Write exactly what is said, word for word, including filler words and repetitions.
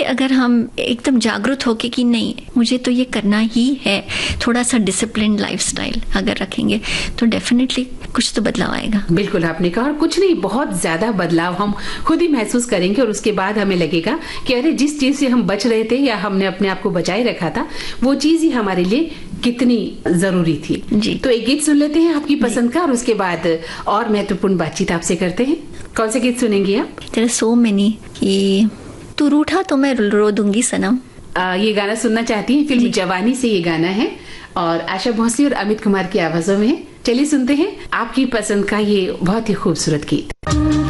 अगर हम एकदम जागरूक होके कि नहीं मुझे तो ये करना ही है, थोड़ा सा डिसिप्लिन लाइफस्टाइल अगर रखेंगे तो डेफिनेटली कुछ तो बदलाव आएगा। बिल्कुल आपने कहा, और कुछ नहीं बहुत ज्यादा बदलाव हम खुद ही महसूस करेंगे और उसके बाद हमें लगेगा कि अरे जिस चीज से हम बच रहे थे या हमने अपने आप को बचाए रखा था वो चीज ही हमारे लिए कितनी जरूरी थी जी। तो एक गीत सुन लेते हैं आपकी पसंद का और उसके बाद और महत्वपूर्ण बातचीत आपसे करते हैं। कौन से गीत सुनेंगी आप? तेरे सो मैनी कि तू रूठा तो मैं रो दूंगी सनम। आ, ये गाना सुनना चाहती हैं, फिल्म जवानी से ये गाना है और आशा भोसले और अमित कुमार की आवाजों में है। चलिए सुनते हैं आपकी पसंद का ये बहुत ही खूबसूरत गीत।